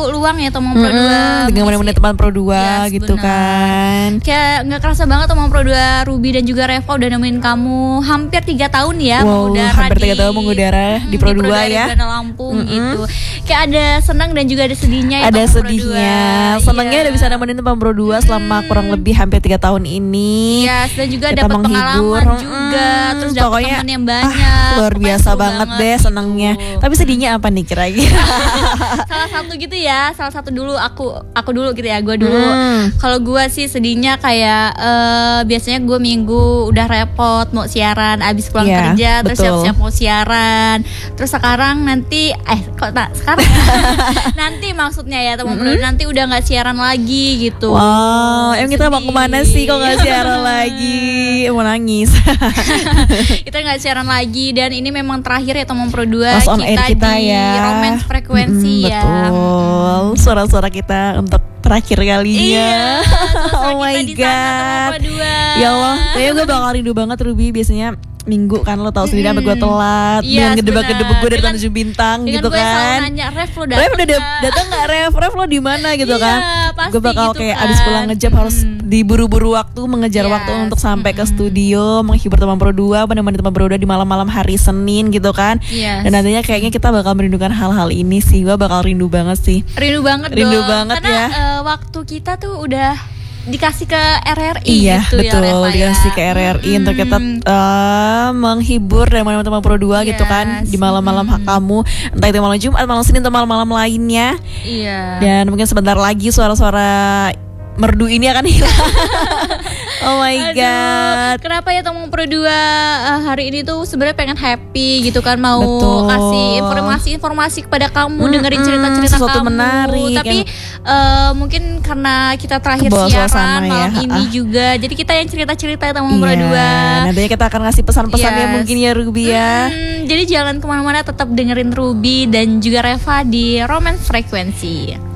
luang ya Tomong Pro 2. Dengan menemani teman Pro 2 Yes, gitu benar. kan. Kayak gak kerasa banget Tomong Pro 2 Ruby dan juga Reva udah nemenin kamu hampir 3 tahun ya mengudara hampir 3 tahun mengudara di Pro 2 ya. Di Lampung gitu. Kayak ada senang dan juga ada sedihnya ya. Ada Tomong Pro sedihnya. 2. Senangnya udah bisa nemenin teman Pro 2 selama kurang lebih hampir 3 tahun ini. Yes, dan juga Kita dapat menghibur. pengalaman juga. Terus dapat Pokoknya, teman yang banyak. luar Pokoknya biasa seru banget deh gitu. senangnya. Tapi sedihnya apa nih kira-kira? Salah satu gitu ya, salah satu dulu aku dulu gitu ya, gue dulu. Kalau gue sih sedihnya kayak biasanya gue minggu udah repot mau siaran, abis pulang Iya, kerja terus betul. siap-siap mau siaran. Terus sekarang nanti sekarang nanti maksudnya ya teman-teman nanti udah nggak siaran lagi gitu. Wow, emang kita mau Sedih. kemana sih kalau nggak siaran lagi? Mau nangis. Kita nggak siaran lagi dan ini memang terakhir ya Tomong Pro 2 Last on air kita di ya. Romance Frekuensi ya. Betul. Suara-suara kita untuk terakhir kalinya. Oh my god. Ya Allah, kayaknya gue bakal rindu banget Ruby. Biasanya Minggu kan lo tau sendiri sampai gue telat dengan gedebak-gedebuk gue dari Tanjung Bintang gitu gue kan. selalu nanya, Rev lo datang Rev udah datang nggak Rev lo di mana gitu Iya, kan. pasti Gue bakal gitu kayak kan. abis pulang ngejam harus diburu-buru waktu, mengejar waktu untuk sampai ke studio menghibur teman Pro 2, menemani teman Pro 2 di malam-malam hari Senin gitu kan. Yes. Dan nantinya kayaknya kita bakal merindukan hal-hal ini sih. Gue bakal rindu banget sih. Rindu banget Rindu dong. banget karena ya. waktu kita tuh udah dikasih ke RRI Iya gitu betul, ya Reva ya. dikasih ke RRI untuk kita menghibur dari teman-teman Pro 2 gitu kan. Di malam-malam kamu, entah itu malam Jumat, malam Senin, atau malam-malam lainnya. Iya. Dan mungkin sebentar lagi suara-suara merdu ini akan hilang. Oh my god. Kenapa ya Tomong Pro 2 hari ini tuh sebenarnya pengen happy gitu kan, mau Betul. kasih informasi kepada kamu, dengerin cerita-cerita sesuatu kamu. menarik, Tapi mungkin karena kita terakhir Kebawa siaran suasana malam ya. ini juga, jadi kita yang cerita-cerita Tomong Pro 2. Nantinya kita akan ngasih pesan-pesannya Yes. mungkin ya Ruby ya. Jadi jangan kemana-mana, tetap dengerin Ruby dan juga Reva di Romance Frekuensi.